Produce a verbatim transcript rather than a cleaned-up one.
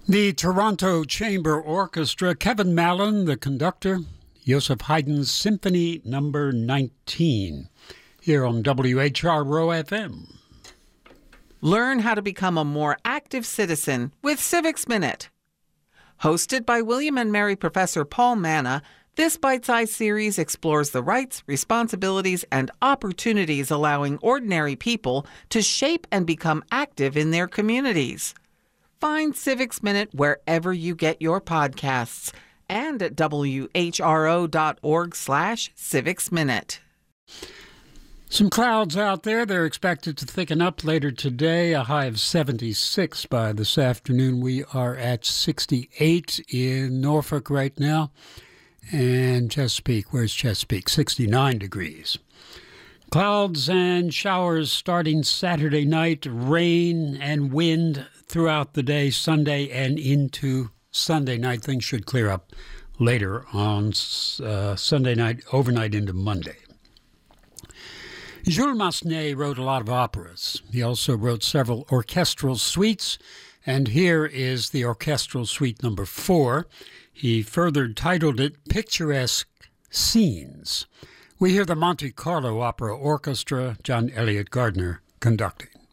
The Toronto Chamber Orchestra, Kevin Mallon, the conductor, Joseph Haydn's Symphony Number nineteen, here on W H R O F M. Learn how to become a more active citizen with Civics Minute. Hosted by William and Mary Professor Paul Manna, this bite-sized series explores the rights, responsibilities, and opportunities allowing ordinary people to shape and become active in their communities. Find Civics Minute wherever you get your podcasts and at W H R O dot org slash Civics Minute. Some clouds out there. They're expected to thicken up later today. A high of seventy-six by this afternoon. We are at sixty-eight in Norfolk right now. And Chesapeake, where's Chesapeake? sixty-nine degrees. Clouds and showers starting Saturday night. Rain and wind throughout the day, Sunday and into Sunday night. Things should clear up later on uh, Sunday night, overnight into Monday. Jules Massenet wrote a lot of operas. He also wrote several orchestral suites, and here is the orchestral suite number four. He further titled it Picturesque Scenes. We hear the Monte Carlo Opera Orchestra, John Elliott Gardner conducting.